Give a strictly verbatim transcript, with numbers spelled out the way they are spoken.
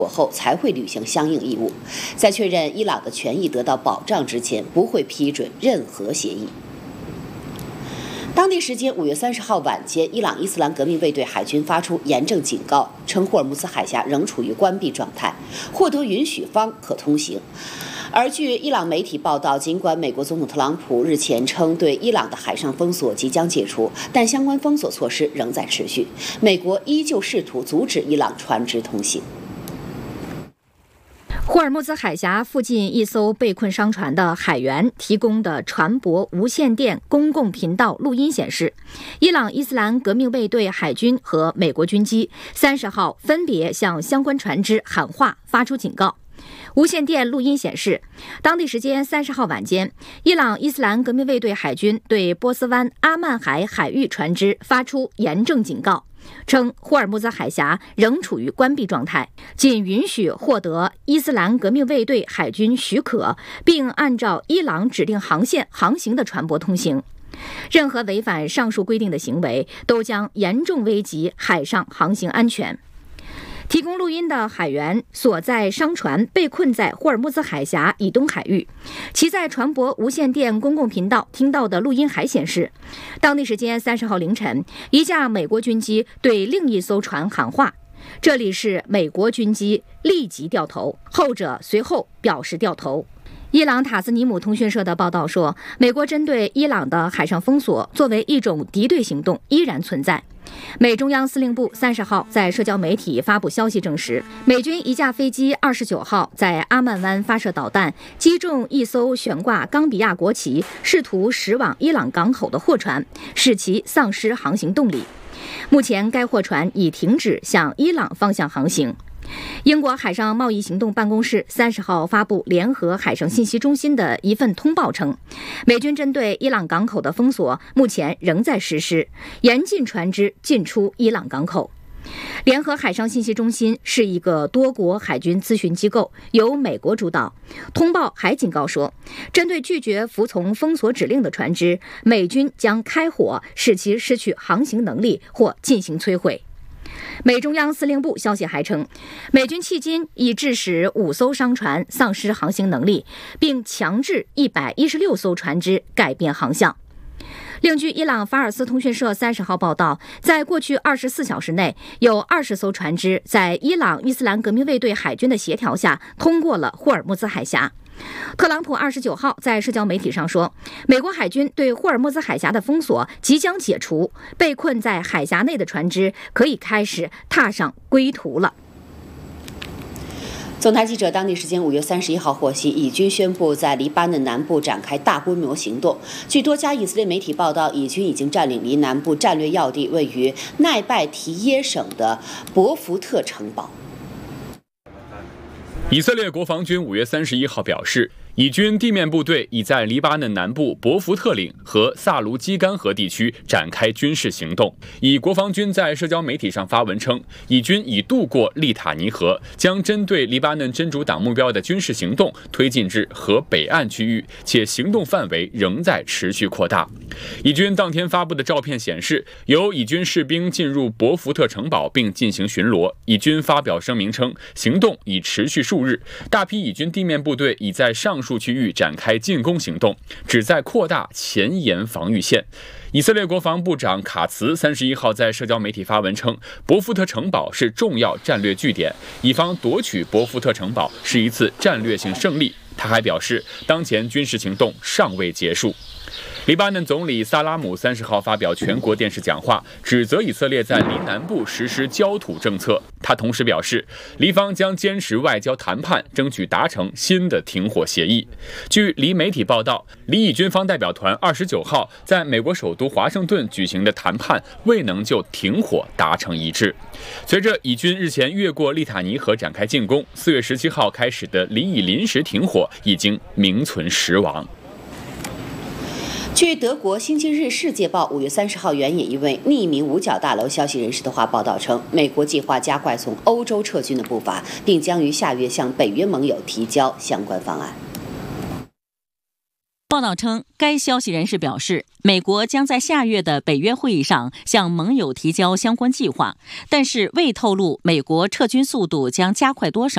后才会履行相应义务，在确认伊朗的权益得到保障之前，不会批准任何协议。当地时间五月三十号晚间，伊朗伊斯兰革命卫队海军发出严正警告，称霍尔木兹海峡仍处于关闭状态，获得允许方可通行。而据伊朗媒体报道，尽管美国总统特朗普日前称对伊朗的海上封锁即将解除，但相关封锁措施仍在持续，美国依旧试图阻止伊朗船只通行。 霍尔木兹海峡附近一艘被困商船的海员提供的船舶无线电公共频道录音显示，伊朗伊斯兰革命卫队海军和美国军机三十号分别向相关船只喊话，发出警告。无线电录音显示，当地时间三十号晚间，伊朗伊斯兰革命卫队海军对波斯湾阿曼海海域船只发出严正警告，称霍尔木兹海峡仍处于关闭状态，仅允许获得伊斯兰革命卫队海军许可并按照伊朗指定航线航行的船舶通行。任何违反上述规定的行为都将严重危及海上航行安全。提供录音的海员所在商船被困在霍尔木兹海峡以东海域，其在船舶无线电公共频道听到的录音还显示，当地时间三十号凌晨，一架美国军机对另一艘船喊话，这里是美国军机，立即掉头，后者随后表示掉头。伊朗塔斯尼姆通讯社的报道说，美国针对伊朗的海上封锁作为一种敌对行动依然存在。美中央司令部三十号在社交媒体发布消息证实，美军一架飞机二十九号在阿曼湾发射导弹，击中一艘悬挂冈比亚国旗、试图驶往伊朗港口的货船，使其丧失航行动力。目前该货船已停止向伊朗方向航行。英国海上贸易行动办公室三十号发布联合海上信息中心的一份通报称，美军针对伊朗港口的封锁目前仍在实施，严禁船只进出伊朗港口。联合海上信息中心是一个多国海军咨询机构，由美国主导。通报还警告说，针对拒绝服从封锁指令的船只，美军将开火使其失去航行能力或进行摧毁。美中央司令部消息还称，美军迄今已致使五艘商船丧失航行能力，并强制一百一十六艘船只改变航向。另据伊朗法尔斯通讯社三十号报道，在过去二十四小时内，有二十艘船只在伊朗伊斯兰革命卫队海军的协调下通过了霍尔木兹海峡。特朗普二十九号在社交媒体上说，美国海军对霍尔木兹海峡的封锁即将解除，被困在海峡内的船只可以开始踏上归途了。 总台记者当地时间五月三十一号获悉，以军宣布在黎巴嫩南部展开大规模行动。据多家以色列媒体报道，以军已经占领离南部战略要地位于奈拜提耶省的博福特城堡。 以色列国防军五月三十一号表示，以军地面部队已在黎巴嫩南部博福特岭和萨卢基干河地区展开军事行动。以国防军在社交媒体上发文称，以军已渡过利塔尼河，将针对黎巴嫩真主党目标的军事行动推进至河北岸区域，且行动范围仍在持续扩大。以军当天发布的照片显示，由以军士兵进入博福特城堡并进行巡逻。以军发表声明称，行动已持续数日，大批以军地面部队已在上述区域展开进攻行动，旨在扩大前沿防御线。以色列国防部长卡茨三十一号在社交媒体发文称，博福特城堡是重要战略据点，以方夺取博福特城堡是一次战略性胜利。他还表示，当前军事行动尚未结束。黎巴嫩总理萨拉姆三十号发表全国电视讲话，指责以色列在黎南部实施焦土政策。他同时表示，黎方将坚持外交谈判，争取达成新的停火协议。据黎媒体报道，黎以军方代表团二十九号在美国首都华盛顿举行的谈判未能就停火达成一致。随着以军日前越过利塔尼河展开进攻，四月十七号开始的黎以临时停火已经名存实亡。 据德国《星期日世界报》五月三十号援引一位匿名五角大楼消息人士的话报道称，美国计划加快从欧洲撤军的步伐，并将于下月向北约盟友提交相关方案。 报道称，该消息人士表示，美国将在下月的北约会议上向盟友提交相关计划，但是未透露美国撤军速度将加快多少。